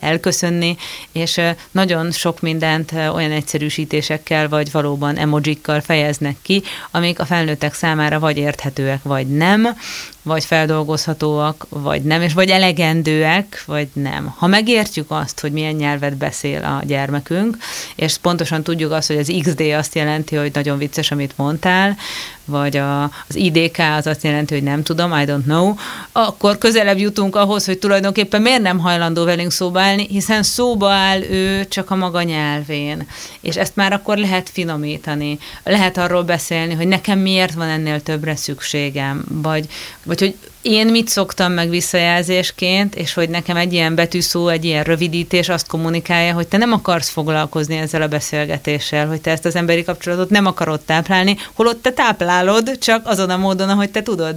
elköszönni, és nagyon sok mindent olyan egyszerűsítésekkel, vagy valóban emojikkal fejeznek ki, amik a felnőttek számára vagy érthetőek, vagy nem, vagy feldolgozhatóak, vagy nem, és vagy elegendőek, vagy nem. Ha megértjük azt, hogy milyen nyelvet beszél a gyermekünk, és pontosan tudjuk azt, hogy az XD azt jelenti, hogy nagyon vicces, amit mondtál, vagy az IDK az azt jelenti, hogy nem tudom, I don't know, akkor közelebb jutunk ahhoz, hogy tulajdonképpen miért nem hajlandó velünk szóba állni, hiszen szóba áll ő csak a maga nyelvén. És ezt már akkor lehet finomítani. Lehet arról beszélni, hogy nekem miért van ennél többre szükségem, vagy hogy én mit szoktam meg visszajelzésként, és hogy nekem egy ilyen betűszó, egy ilyen rövidítés azt kommunikálja, hogy te nem akarsz foglalkozni ezzel a beszélgetéssel, hogy te ezt az emberi kapcsolatot nem akarod táplálni, holott te táplálod, csak azon a módon, ahogy te tudod.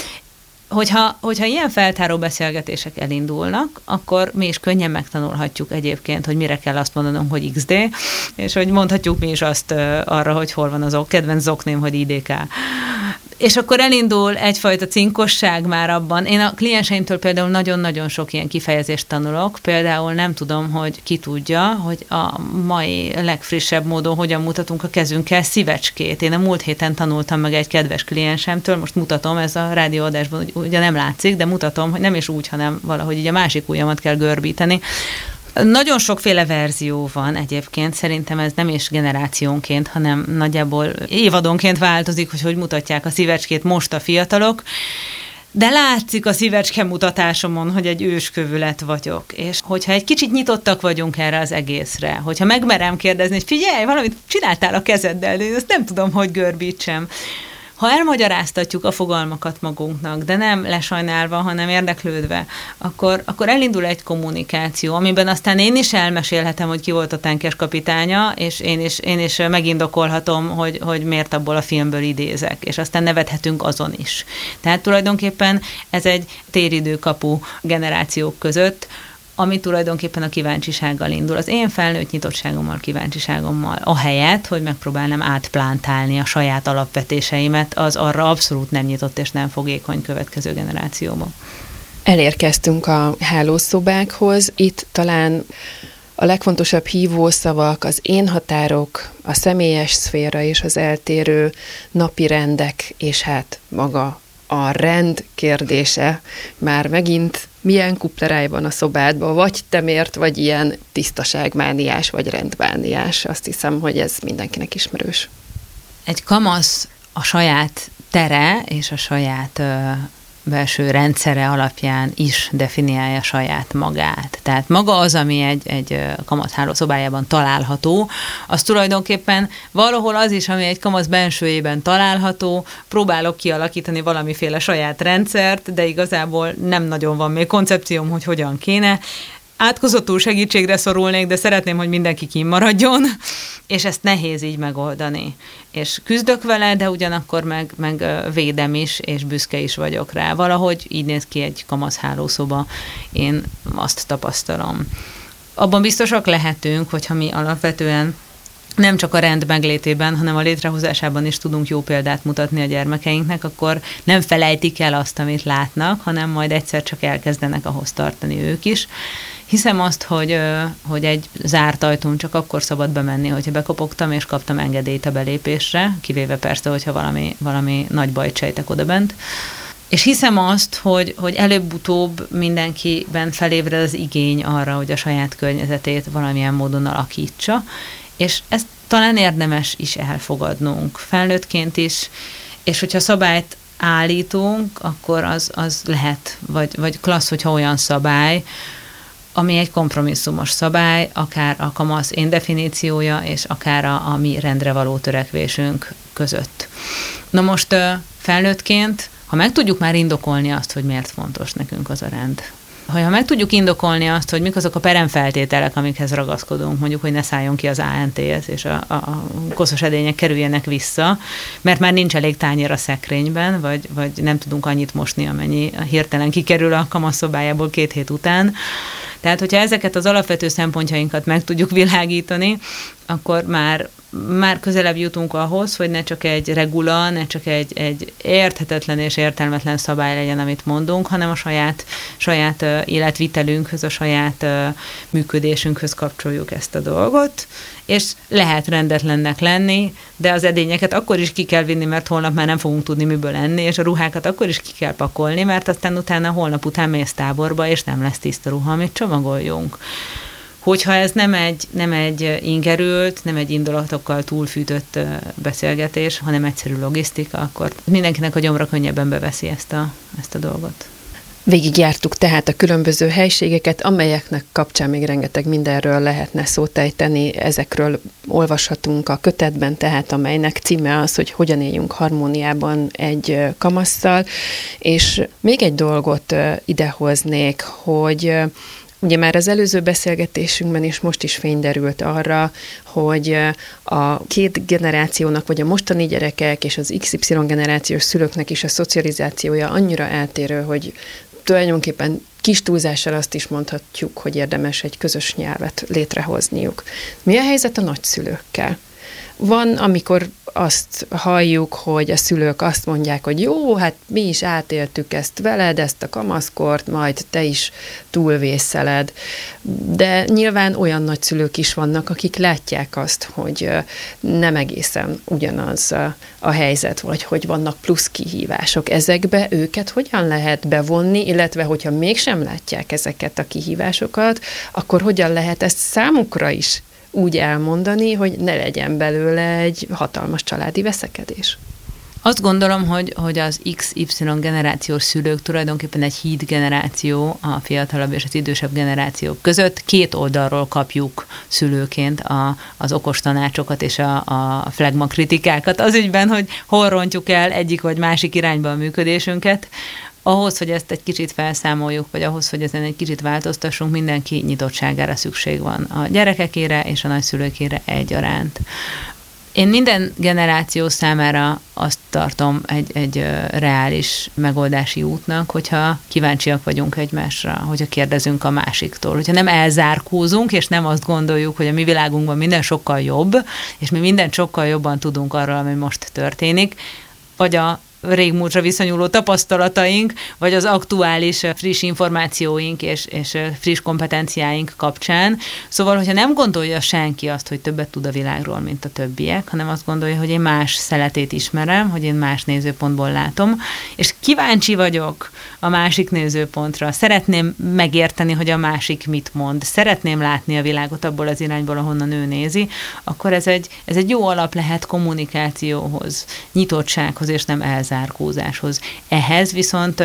Hogyha ilyen feltáró beszélgetések elindulnak, akkor mi is könnyen megtanulhatjuk egyébként, hogy mire kell azt mondanom, hogy XD, és hogy mondhatjuk mi is azt arra, hogy hol van az kedvenc zokném, hogy IDK. És akkor elindul egyfajta cinkosság már abban. Én a klienseimtől például nagyon-nagyon sok ilyen kifejezést tanulok. Például nem tudom, hogy ki tudja, hogy a mai legfrissebb módon hogyan mutatunk a kezünkkel szívecskét. Én a múlt héten tanultam meg egy kedves kliensemtől, most mutatom, ez a rádióadásban ugye nem látszik, de mutatom, hogy nem is úgy, hanem valahogy így a másik ujjamat kell görbíteni. Nagyon sokféle verzió van egyébként, szerintem ez nem is generációnként, hanem nagyjából évadonként változik, hogy mutatják a szívecskét most a fiatalok, de látszik a szívecske mutatásomon, hogy egy őskövület vagyok, és hogyha egy kicsit nyitottak vagyunk erre az egészre, hogyha megmerem kérdezni, hogy figyelj, valamit csináltál a kezeddel, de én azt nem tudom, hogy görbítsem. Ha elmagyaráztatjuk a fogalmakat magunknak, de nem lesajnálva, hanem érdeklődve, akkor elindul egy kommunikáció, amiben aztán én is elmesélhetem, hogy ki volt a Tankes kapitánya, és én is megindokolhatom, hogy miért abból a filmből idézek, és aztán nevethetünk azon is. Tehát tulajdonképpen ez egy téridőkapu generációk között, ami tulajdonképpen a kíváncsisággal indul. Az én felnőtt nyitottságommal, kíváncsiságommal, ahelyett, hogy megpróbálnám átplántálni a saját alapvetéseimet, az arra abszolút nem nyitott és nem fogékony következő generációba. Elérkeztünk a hálószobákhoz. Itt talán a legfontosabb hívószavak, az én határok, a személyes szféra és az eltérő napi rendek, és hát maga a rend kérdése. Már megint milyen kupleráj van a szobádban, vagy temért, vagy ilyen tisztaságmániás, vagy rendmániás. Azt hiszem, hogy ez mindenkinek ismerős. Egy kamasz a saját tere és a saját belső rendszere alapján is definiálja saját magát. Tehát maga az, ami egy kamasz hálószobájában található, az tulajdonképpen valahol az is, ami egy kamasz bensőjében található, próbálok kialakítani valamiféle saját rendszert, de igazából nem nagyon van még koncepcióm, hogy hogyan kéne. Átkozottul segítségre szorulnék, de szeretném, hogy mindenki kimaradjon, és ezt nehéz így megoldani. És küzdök vele, de ugyanakkor meg védem is, és büszke is vagyok rá. Valahogy így néz ki egy kamasz hálószoba, én azt tapasztalom. Abban biztosak lehetünk, hogyha mi alapvetően nem csak a rend meglétében, hanem a létrehozásában is tudunk jó példát mutatni a gyermekeinknek, akkor nem felejtik el azt, amit látnak, hanem majd egyszer csak elkezdenek ahhoz tartani ők is. Hiszem azt, hogy egy zárt ajtón csak akkor szabad bemenni, hogyha bekopogtam, és kaptam engedélyt a belépésre, kivéve persze, hogyha valami nagy bajt sejtek odabent. És hiszem azt, hogy előbb-utóbb mindenkiben felébred az igény arra, hogy a saját környezetét valamilyen módon alakítsa, és ezt talán érdemes is elfogadnunk, felnőttként is, és hogyha szabályt állítunk, akkor az lehet, vagy klassz, hogyha olyan szabály, ami egy kompromisszumos szabály, akár a kamasz én definíciója, és akár a mi rendre való törekvésünk között. Na most felnőttként, ha meg tudjuk már indokolni azt, hogy miért fontos nekünk az a rend, ha meg tudjuk indokolni azt, hogy mik azok a peremfeltételek, amikhez ragaszkodunk, mondjuk, hogy ne szálljon ki az ANT-hez, és a koszos edények kerüljenek vissza, mert már nincs elég tányér a szekrényben, vagy nem tudunk annyit mosni, amennyi hirtelen kikerül a kamaszszobájából 2 hét után. Tehát, hogyha ezeket az alapvető szempontjainkat meg tudjuk világítani, akkor már már közelebb jutunk ahhoz, hogy ne csak egy regula, ne csak egy érthetetlen és értelmetlen szabály legyen, amit mondunk, hanem a saját életvitelünkhöz, a saját működésünkhöz kapcsoljuk ezt a dolgot, és lehet rendetlennek lenni, de az edényeket akkor is ki kell vinni, mert holnap már nem fogunk tudni miből enni, és a ruhákat akkor is ki kell pakolni, mert aztán utána holnap után mész táborba, és nem lesz tiszta ruha, amit csomagoljunk. Hogyha ez nem egy ingerült, nem egy indulatokkal túlfűtött beszélgetés, hanem egyszerű logisztika, akkor mindenkinek a gyomra könnyebben beveszi ezt a dolgot. Végigjártuk tehát a különböző helységeket, amelyeknek kapcsán még rengeteg mindenről lehetne szót ejteni. Ezekről olvashatunk a kötetben, tehát amelynek címe az, hogy hogyan éljünk harmóniában egy kamasszal. És még egy dolgot idehoznék, hogy ugye már az előző beszélgetésünkben is most is fény derült arra, hogy a két generációnak, vagy a mostani gyerekek és az XY generációs szülőknek is a szocializációja annyira eltérő, hogy tulajdonképpen kis túlzással azt is mondhatjuk, hogy érdemes egy közös nyelvet létrehozniuk. Mi a helyzet a nagyszülőkkel? Van, amikor azt halljuk, hogy a szülők azt mondják, hogy jó, hát mi is átéltük ezt veled, ezt a kamaszkort, majd te is túlvészeled. De nyilván olyan nagyszülők is vannak, akik látják azt, hogy nem egészen ugyanaz a helyzet, vagy hogy vannak plusz kihívások. Ezekbe őket hogyan lehet bevonni, illetve hogyha mégsem látják ezeket a kihívásokat, akkor hogyan lehet ezt számukra is úgy elmondani, hogy ne legyen belőle egy hatalmas családi veszekedés? Azt gondolom, hogy az XY generációs szülők tulajdonképpen egy híd generáció a fiatalabb és az idősebb generációk között. Két oldalról kapjuk szülőként az okos tanácsokat és a flegma kritikákat az ügyben, hogy hol rontjuk el egyik vagy másik irányba a működésünket. Ahhoz, hogy ezt egy kicsit felszámoljuk, vagy ahhoz, hogy ezen egy kicsit változtassunk, mindenki nyitottságára szükség van. A gyerekekére és a nagyszülőkére egyaránt. Én minden generáció számára azt tartom egy reális megoldási útnak, hogyha kíváncsiak vagyunk egymásra, hogyha kérdezünk a másiktól, hogyha nem elzárkózunk, és nem azt gondoljuk, hogy a mi világunkban minden sokkal jobb, és mi mindent sokkal jobban tudunk arról, ami most történik, vagy a régmúltra viszonyuló tapasztalataink, vagy az aktuális friss információink és friss kompetenciáink kapcsán. Szóval, hogyha nem gondolja senki azt, hogy többet tud a világról, mint a többiek, hanem azt gondolja, hogy én más szeletét ismerem, hogy én más nézőpontból látom, és kíváncsi vagyok a másik nézőpontra. Szeretném megérteni, hogy a másik mit mond. Szeretném látni a világot abból az irányból, ahonnan ő nézi, akkor ez egy jó alap lehet kommunikációhoz, nyitottsághoz, és nem elzárkózáshoz. Ehhez viszont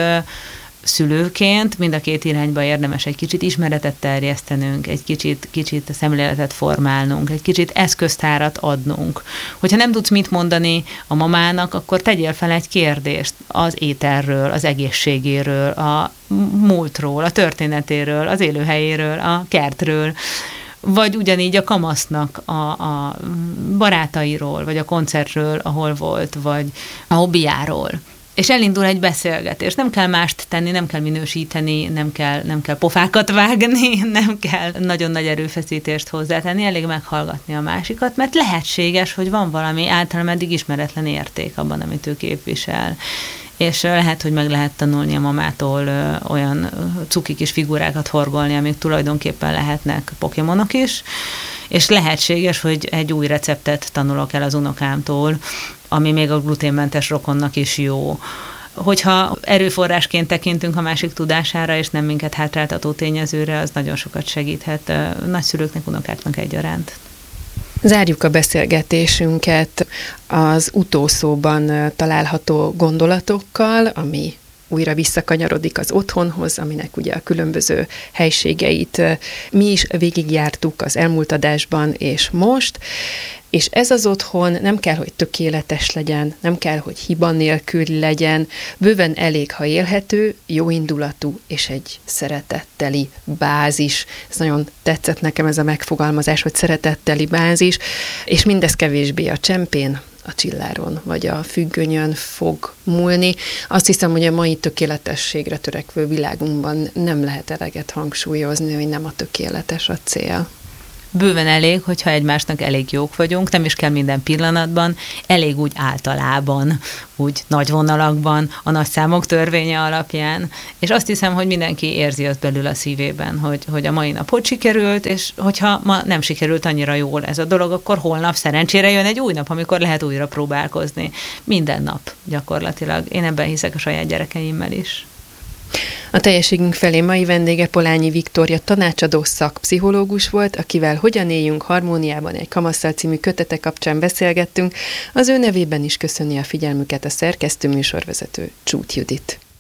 szülőként mind a két irányba érdemes egy kicsit ismeretet terjesztenünk, egy kicsit szemléletet formálnunk, egy kicsit eszköztárat adnunk. Hogyha nem tudsz mit mondani a mamának, akkor tegyél fel egy kérdést az ételről, az egészségéről, a múltról, a történetéről, az élőhelyéről, a kertről, vagy ugyanígy a kamasznak a barátairól, vagy a koncertről, ahol volt, vagy a hobbiáról. És elindul egy beszélgetés. Nem kell mást tenni, nem kell minősíteni, nem kell pofákat vágni, nem kell nagyon nagy erőfeszítést hozzátenni, elég meghallgatni a másikat, mert lehetséges, hogy van valami általában eddig ismeretlen érték abban, amit ő képvisel. És lehet, hogy meg lehet tanulni a mamától olyan cuki kis figurákat horgolni, amik tulajdonképpen lehetnek pokémonok is, és lehetséges, hogy egy új receptet tanulok el az unokámtól, ami még a gluténmentes rokonnak is jó. Hogyha erőforrásként tekintünk a másik tudására, és nem minket hátráltató tényezőre, az nagyon sokat segíthet nagyszülőknek, unokáknak egyaránt. Zárjuk a beszélgetésünket az utószóban található gondolatokkal, ami újra visszakanyarodik az otthonhoz, aminek ugye a különböző helységeit mi is végigjártuk az elmúlt adásban és most, és ez az otthon nem kell, hogy tökéletes legyen, nem kell, hogy hiba nélkül legyen, bőven elég, ha élhető, jóindulatú és egy szeretetteli bázis. Ez nagyon tetszett nekem ez a megfogalmazás, hogy szeretetteli bázis, és mindez kevésbé a csempén, a csilláron vagy a függönyön fog múlni. Azt hiszem, hogy a mai tökéletességre törekvő világunkban nem lehet eleget hangsúlyozni, hogy nem a tökéletes a cél. bőven elég, hogyha egymásnak elég jók vagyunk, nem is kell minden pillanatban, elég úgy általában, úgy nagy vonalakban, a nagy számok törvénye alapján, és azt hiszem, hogy mindenki érzi azt belül a szívében, hogy a mai nap hogy sikerült, és hogyha ma nem sikerült annyira jól ez a dolog, akkor holnap szerencsére jön egy új nap, amikor lehet újra próbálkozni. Minden nap gyakorlatilag. Én ebben hiszek a saját gyerekeimmel is. A teljességünk felé mai vendége Polányi Viktória tanácsadó szakpszichológus volt, akivel Hogyan éljünk harmóniában egy kamasszal című kötete kapcsán beszélgettünk. Az ő nevében is köszöni a figyelmüket a szerkesztő műsorvezető Csút Judit.